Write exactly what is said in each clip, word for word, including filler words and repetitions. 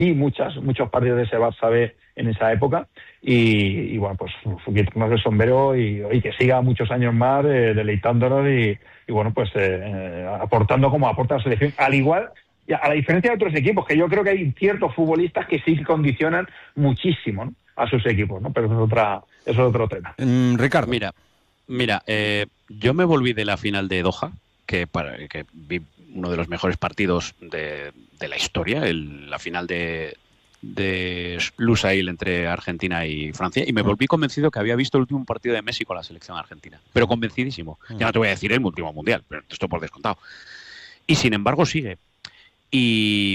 vi muchas, muchos partidos de ese Barça B en esa época y, y bueno, pues quitarnos el sombrero y, y que siga muchos años más eh, deleitándonos y, y bueno, pues eh, eh, aportando como aporta la selección, al igual, a la diferencia de otros equipos, que yo creo que hay ciertos futbolistas que sí condicionan muchísimo, ¿no?, a sus equipos, ¿no? Pero eso es otra, eso es otro tema. Mm, Ricardo. Mira, mira, eh, yo me volví de la final de Doha, que para que vi uno de los mejores partidos de, de la historia, el, la final de de Lusail entre Argentina y Francia, y me volví convencido que había visto el último partido de Messi con la selección argentina, pero convencidísimo. Ya no te voy a decir el último mundial, pero esto por descontado. Y sin embargo sigue. Y,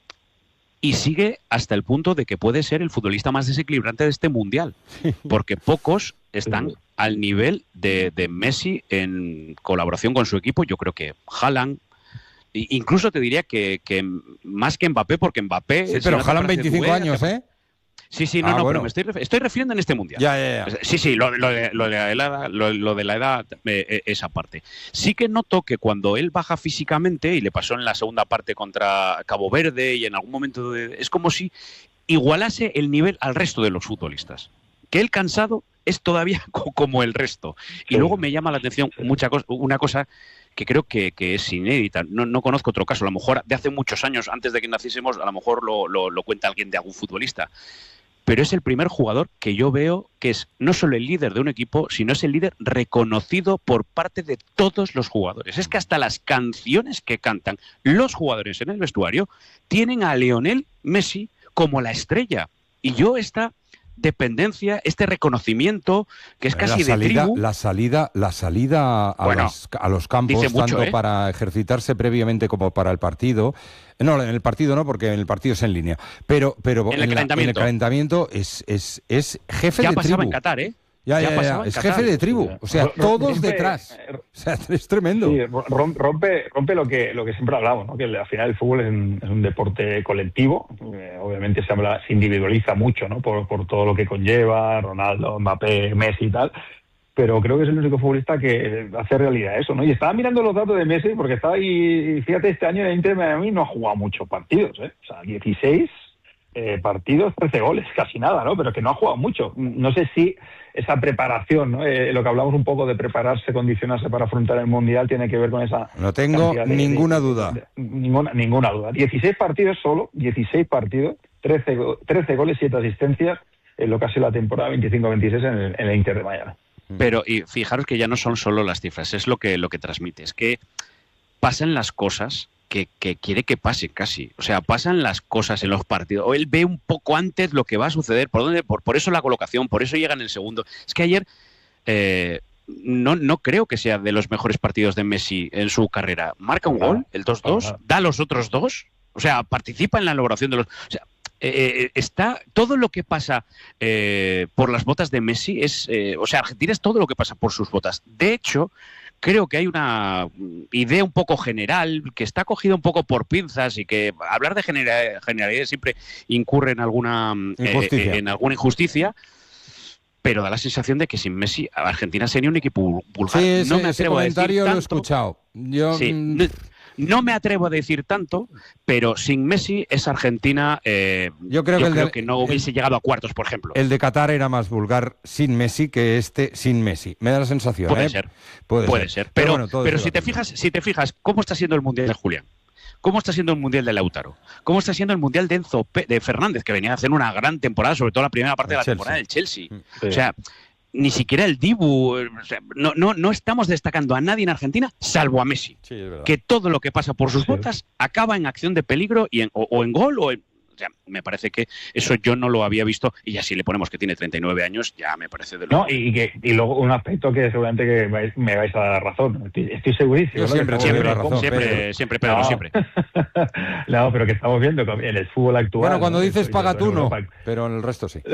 y sigue hasta el punto de que puede ser el futbolista más desequilibrante de este mundial, porque pocos están al nivel de, de Messi en colaboración con su equipo. Yo creo que Haaland, incluso te diría que, que más que Mbappé, porque Mbappé... Sí, pero si no Haaland veinticinco años, ¿eh? Sí, sí, no, ah, no, bueno. pero me estoy, estoy refiriendo en este mundial. Ya, ya, ya. Sí, sí, lo, lo, de, lo, de, la edad, lo, lo de la edad, eh, esa parte. Sí que noto que cuando él baja físicamente, y le pasó en la segunda parte contra Cabo Verde, y en algún momento de, es como si igualase el nivel al resto de los futbolistas. Que él cansado es todavía como el resto. Y sí. Luego me llama la atención mucha cosa, una cosa que creo que, que es inédita. No, no conozco otro caso. A lo mejor de hace muchos años, antes de que naciésemos, a lo mejor lo, lo, lo cuenta alguien de algún futbolista. Pero es el primer jugador que yo veo que es no solo el líder de un equipo, sino es el líder reconocido por parte de todos los jugadores. Es que hasta las canciones que cantan los jugadores en el vestuario tienen a Lionel Messi como la estrella. Y yo esta dependencia, este reconocimiento que es casi la salida, de tribu. La salida, la salida a, bueno, las, a los campos, mucho, tanto ¿eh? para ejercitarse previamente como para el partido. No, en el partido no, porque en el partido es en línea. Pero, pero en, el en, la, en el calentamiento es, es, es jefe ya de tribu. Ya pasaba en Qatar, ¿eh? Ya, ya, ya, ya. Es jefe de tribu, o sea, todos rompe, detrás. O sea, es tremendo. Sí, rompe, rompe lo que lo que siempre hablamos, ¿no? Que al final el fútbol es un, es un deporte colectivo. Eh, obviamente se habla, se individualiza mucho, ¿no? Por, por todo lo que conlleva, Ronaldo, Mbappé, Messi y tal. Pero creo que es el único futbolista que hace realidad eso, ¿no? Y estaba mirando los datos de Messi, porque estaba ahí, fíjate, este año en el Inter de Miami no ha jugado muchos partidos, ¿eh? O sea, dieciséis eh, partidos, trece goles, casi nada, ¿no? Pero que no ha jugado mucho. No sé si esa preparación, ¿no? Eh, lo que hablamos un poco de prepararse, condicionarse para afrontar el Mundial, tiene que ver con esa... No tengo de, ninguna de, duda. De, de, ninguna, ninguna duda. dieciséis partidos solo, dieciséis partidos, trece, trece goles, siete asistencias, en lo que ha sido la temporada veinticinco veintiséis en el, en el Inter de Miami. Pero y fijaros que ya no son solo las cifras, es lo que, lo que transmite, es que pasan las cosas que, que quiere que pase casi. O sea, pasan las cosas en los partidos. O él ve un poco antes lo que va a suceder, por dónde, por, por eso la colocación, por eso llega en el segundo. Es que ayer eh, no, no creo que sea de los mejores partidos de Messi en su carrera. Marca un gol, el dos dos, da los otros dos, o sea, participa en la elaboración de los... O sea, Eh, está todo lo que pasa eh, por las botas de Messi es, eh, o sea, Argentina es todo lo que pasa por sus botas. De hecho, creo que hay una idea un poco general que está cogida un poco por pinzas y que hablar de genera- generalidades siempre incurre en alguna injusticia. Eh, en alguna injusticia. Pero da la sensación de que sin Messi Argentina sería un equipo vulgar. Sí, no sí, me ese atrevo comentario a decir lo he tanto. escuchado. Yo Sí, no, no me atrevo a decir tanto, pero sin Messi esa Argentina eh, yo creo, yo que, el creo de, que no hubiese el, llegado a cuartos, por ejemplo. El de Qatar era más vulgar sin Messi que este sin Messi. Me da la sensación. Puede ¿eh? ser. Puede, Puede ser. ser. Pero, pero, bueno, pero si te fijas, si te fijas, ¿cómo está siendo el Mundial de Julián? ¿Cómo está siendo el Mundial de Lautaro? ¿Cómo está siendo el Mundial de Enzo P- de Fernández, que venía a hacer una gran temporada, sobre todo la primera parte el de la Chelsea. temporada del Chelsea? Sí. O sea, ni siquiera el Dibu, o sea, no, no, no estamos destacando a nadie en Argentina, salvo a Messi. Sí, es verdad. Que todo lo que pasa por sus Sí. botas acaba en acción de peligro y en, o, o en gol o en... O sea, me parece que eso yo no lo había visto, y ya si le ponemos que tiene treinta y nueve años, ya me parece de lo... No, y, que, y luego un aspecto que seguramente que vais, me vais a dar razón. Estoy, estoy segurísimo. Yo ¿no? siempre, siempre, siempre, razón, siempre, Pedro. siempre, Pedro, no. siempre. No, pero que estamos viendo en el fútbol actual. Bueno, cuando ¿no? dices paga tú, no, Europa. pero en el resto sí.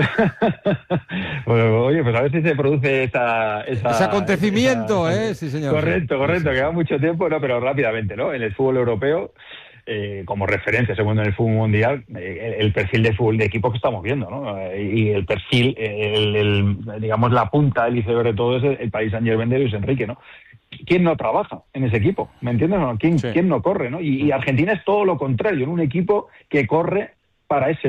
Bueno, oye, pues a ver si se produce esa... esa Ese acontecimiento, esa, ¿eh? Sí, señor. Correcto, correcto, sí, sí. que va mucho tiempo, no, pero rápidamente, ¿no? En el fútbol europeo, eh, como referencia, segundo en el fútbol mundial, eh, el perfil de fútbol de equipo que estamos viendo, ¿no? Eh, y el perfil, el, el, digamos, la punta del iceberg de todo es el, el país Saint-Germain de Luis Enrique, ¿no? ¿Quién no trabaja en ese equipo? ¿Me entiendes? ¿No? ¿Quién, sí. ¿Quién no corre? ¿no? Y, y Argentina es todo lo contrario, en un equipo que corre para ese